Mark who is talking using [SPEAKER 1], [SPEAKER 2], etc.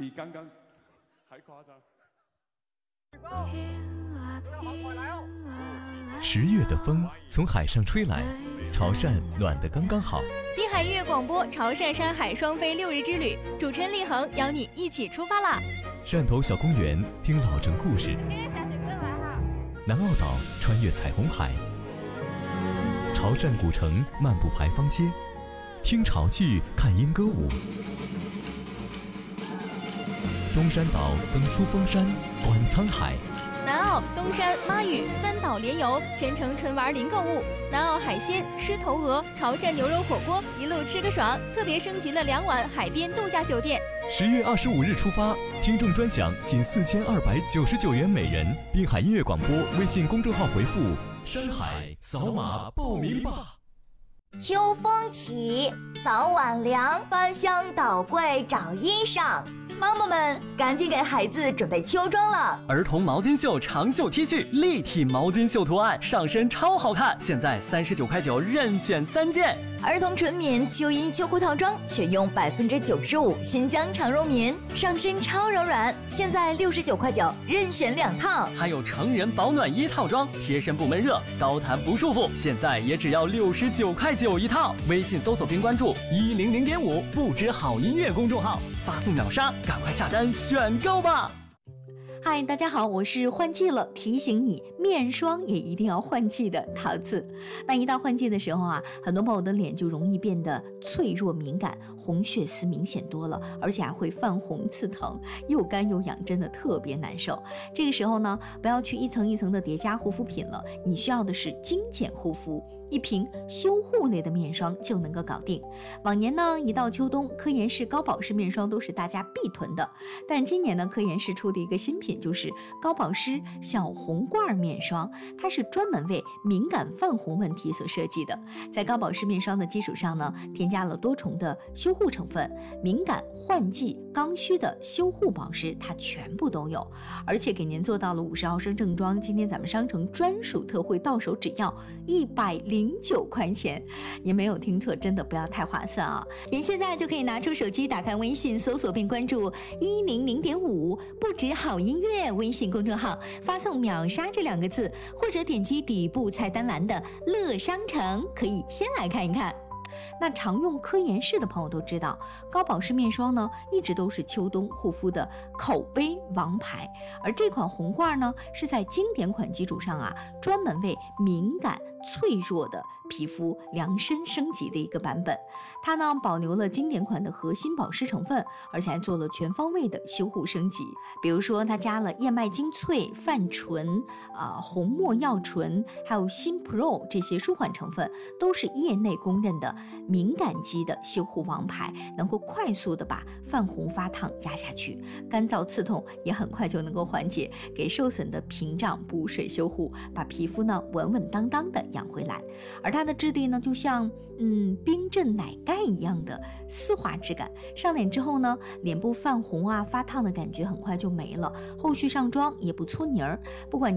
[SPEAKER 1] 比刚刚还夸张。
[SPEAKER 2] 10月的风从海上吹来，潮汕暖得刚刚好。
[SPEAKER 3] 滨海音乐广播潮汕山海双飞6日之旅，主持人立恒邀你一起出发啦！
[SPEAKER 2] 汕头小公园听老镇故事，南澳岛穿越彩虹海，潮汕古城漫步牌坊街，听潮剧看莺歌舞，东山岛登苏峰山观沧海，
[SPEAKER 3] 南澳、东山、妈屿3岛联游，全程纯玩零购物。南澳海鲜、狮头鹅、潮汕牛肉火锅，一路吃个爽。特别升级了2晚海边度假酒店。
[SPEAKER 2] 10月25日出发，听众专享仅4299元每人。滨海音乐广播微信公众号回复“山海”扫码报名吧。
[SPEAKER 4] 秋风起，早晚凉，翻箱倒柜找衣裳。妈妈们赶紧给孩子准备秋装了。
[SPEAKER 5] 儿童毛巾袖长袖 T 恤，立体毛巾袖图案，上身超好看，现在39.9块任选3件。
[SPEAKER 4] 儿童纯棉秋衣秋裤套装，选用95%新疆长绒棉，上身超柔软，现在69.9块任选2套。
[SPEAKER 5] 还有成人保暖衣套装，贴身不闷热，高弹不束缚，现在也只要69.9块一套。微信搜索并关注100.5不止好音乐公众号，发送秒杀，赶快下单选购吧。
[SPEAKER 6] 嗨，大家好，我是换季了，提醒你面霜也一定要换季的桃子。那一到换季的时候啊，很多朋友的脸就容易变得脆弱敏感，红血丝明显多了，而且还会泛红刺疼，又干又痒，真的特别难受。这个时候呢，不要去一层一层的叠加护肤品了，你需要的是精简护肤。一瓶修护类的面霜就能够搞定。往年呢，一到秋冬，科颜氏高保湿面霜都是大家必囤的。但是今年呢，科颜氏出的一个新品就是高保湿小红罐面霜，它是专门为敏感泛红问题所设计的。在高保湿面霜的基础上呢，添加了多重的修护成分，敏感、换季、刚需的修护保湿它全部都有，而且给您做到了50毫升正装。今天咱们商城专属特惠，到手只要109块钱，您没有听错，真的不要太划算啊！您现在就可以拿出手机，打开微信，搜索并关注100.5不止好音乐微信公众号，发送秒杀这2个字，或者点击底部菜单栏的乐商城，可以先来看一看。那常用科颜氏的朋友都知道，高保湿面霜呢一直都是秋冬护肤的口碑王牌，而这款红罐呢是在经典款基础上啊，专门为敏感脆弱的皮肤量身升级的一个版本。它呢保留了经典款的核心保湿成分，而且还做了全方位的修护升级。比如说它加了燕麦精粹、泛醇、红没药醇，还有新 Pro 这些舒缓成分，都是业内公认的敏感肌的修护王牌，能够快速的把泛红发烫压下去，干燥刺痛也很快就能够缓解，给受损的屏障补水修护，把皮肤呢稳稳当当的养回来。而它的质地呢就像冰镇奶盖一样的丝滑质感，上脸之后呢，脸部泛红啊发烫的感觉很快就没了，后续上妆也不搓泥儿。不管